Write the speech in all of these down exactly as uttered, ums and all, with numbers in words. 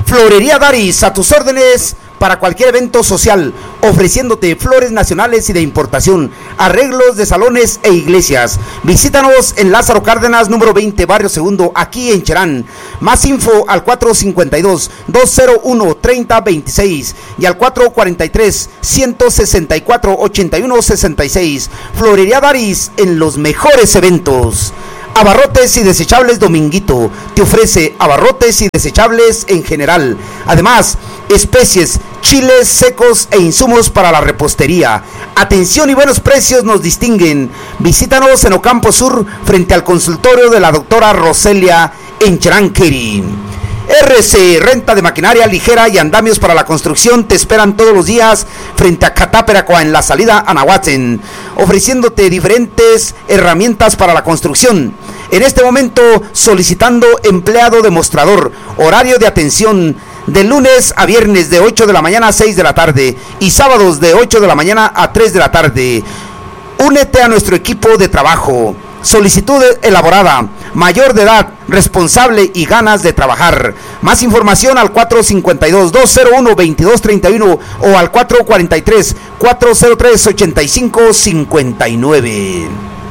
Florería Daris, a tus órdenes para cualquier evento social, ofreciéndote flores nacionales y de importación, arreglos de salones e iglesias. Visítanos en Lázaro Cárdenas, número veinte, Barrio Segundo, aquí en Cherán. Más info al cuatro cinco dos, dos cero uno, tres cero dos seis y al cuatro cuatro tres, uno seis cuatro, ocho uno seis seis. Florería Daris, en los mejores eventos. Abarrotes y Desechables Dominguito te ofrece abarrotes y desechables en general. Además, especies, chiles secos e insumos para la repostería. Atención y buenos precios nos distinguen. Visítanos en Ocampo Sur, frente al consultorio de la doctora Roselia en Cheranqueri. R C, renta de maquinaria ligera y andamios para la construcción, te esperan todos los días frente a Cataperacoa en la salida a Nahuatzen, ofreciéndote diferentes herramientas para la construcción. En este momento solicitando empleado demostrador, horario de atención de lunes a viernes de ocho de la mañana a seis de la tarde y sábados de ocho de la mañana a tres de la tarde. Únete a nuestro equipo de trabajo. Solicitud elaborada, mayor de edad, responsable y ganas de trabajar. Más información al cuatro cinco dos, dos cero uno, dos dos tres uno o al cuatro cuatro tres, cuatro cero tres, ocho cinco cinco nueve.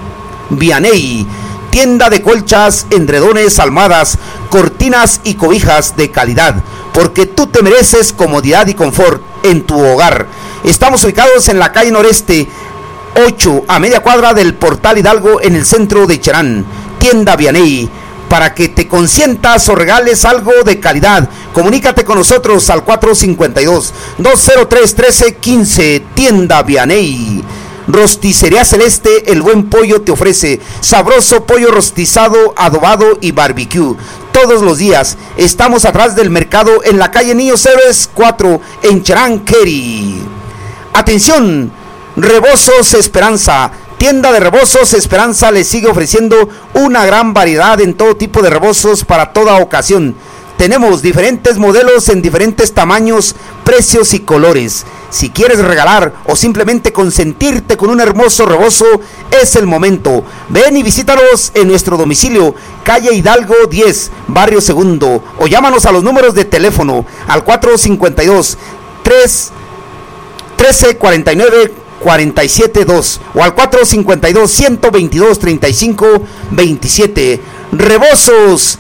Vianey, tienda de colchas, edredones, almohadas, cortinas y cobijas de calidad, porque tú te mereces comodidad y confort en tu hogar. Estamos ubicados en la calle Noreste ocho, a media cuadra del Portal Hidalgo, en el centro de Cherán. Tienda Vianey, para que te consientas o regales algo de calidad. Comunícate con nosotros al cuatro cinco dos, dos cero tres, uno tres uno cinco. Tienda Vianey. Rosticería Celeste, el buen pollo te ofrece sabroso pollo rostizado, adobado y barbecue todos los días. Estamos atrás del mercado en la calle Niños Héroes cuatro en Cheranqueri. Atención, Rebozos Esperanza, tienda de Rebozos Esperanza le sigue ofreciendo una gran variedad en todo tipo de rebozos para toda ocasión. Tenemos diferentes modelos en diferentes tamaños, precios y colores. Si quieres regalar o simplemente consentirte con un hermoso rebozo, es el momento. Ven y visítanos en nuestro domicilio, calle Hidalgo diez, Barrio Segundo, o llámanos a los números de teléfono al cuatro cinco dos, tres uno tres cuatro nueve cuatro siete dos o al cuatro cinco dos, uno dos dos, tres cinco dos siete. Rebozos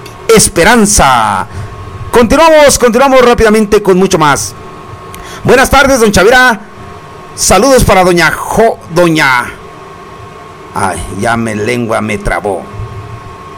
Esperanza. Continuamos, continuamos rápidamente con mucho más. Buenas tardes, don Chavira. Saludos para doña Jo, doña. Ay, ya me lengua me trabó.